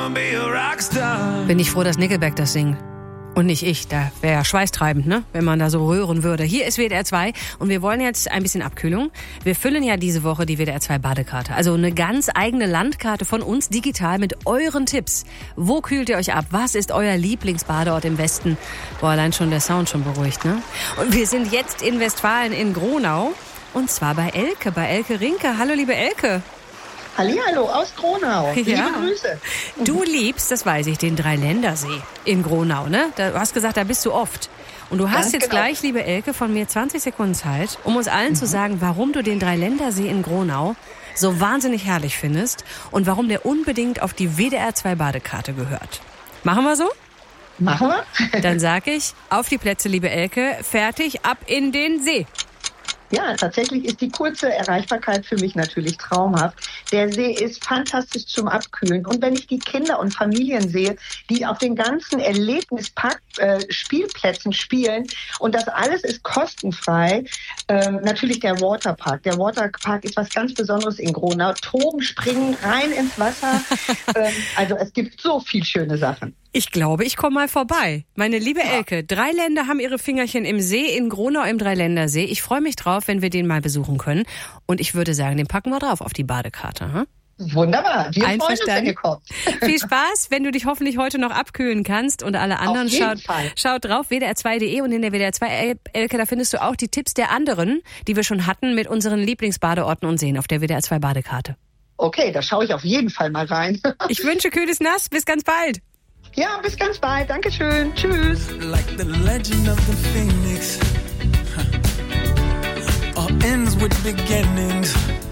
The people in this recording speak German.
Bin ich froh, dass Nickelback das singt. Und nicht ich, da wäre ja schweißtreibend, ne? Wenn man da so rühren würde. Hier ist WDR 2 und wir wollen jetzt ein bisschen Abkühlung. Wir füllen ja diese Woche die WDR 2 Badekarte. Also eine ganz eigene Landkarte von uns digital mit euren Tipps. Wo kühlt ihr euch ab? Was ist euer Lieblingsbadeort im Westen? Boah, allein schon der Sound schon beruhigt, ne? Und wir sind jetzt in Westfalen in Gronau. Und zwar bei Elke Rinke. Hallo, liebe Elke. Hallihallo aus Gronau. Liebe Grüße. Du liebst, das weiß ich, den Dreiländersee in Gronau, ne? Du hast gesagt, da bist du oft. Und du hast jetzt gleich, liebe Elke, von mir 20 Sekunden Zeit, um uns allen zu sagen, warum du den Dreiländersee in Gronau so wahnsinnig herrlich findest und warum der unbedingt auf die WDR 2 Badekarte gehört. Machen wir so? Machen wir. Dann sag ich, auf die Plätze, liebe Elke, fertig, ab in den See. Ja, tatsächlich ist die kurze Erreichbarkeit für mich natürlich traumhaft. Der See ist fantastisch zum Abkühlen. Und wenn ich die Kinder und Familien sehe, die auf den ganzen Spielplätzen spielen und das alles ist kostenfrei, natürlich der Waterpark. Der Waterpark ist was ganz Besonderes in Gronau. Toben, springen, rein ins Wasser. Also es gibt so viel schöne Sachen. Ich glaube, ich komme mal vorbei. Meine liebe Elke, 3 Länder haben ihre Fingerchen im See, in Gronau im Dreiländersee. Ich freue mich drauf, wenn wir den mal besuchen können. Und ich würde sagen, den packen wir drauf auf die Badekarte. Hm? Wunderbar, wir freuen uns, wenn ihr kommt. Viel Spaß, wenn du dich hoffentlich heute noch abkühlen kannst. Und alle anderen schaut drauf, wdr2.de und in der WDR 2 Elke, da findest du auch die Tipps der anderen, die wir schon hatten mit unseren Lieblingsbadeorten und Seen auf der WDR 2 Badekarte. Okay, da schaue ich auf jeden Fall mal rein. Ich wünsche kühles Nass, bis ganz bald. Ja, bis ganz bald. Dankeschön. Tschüss. Like the legend of the phoenix, all ends with beginnings.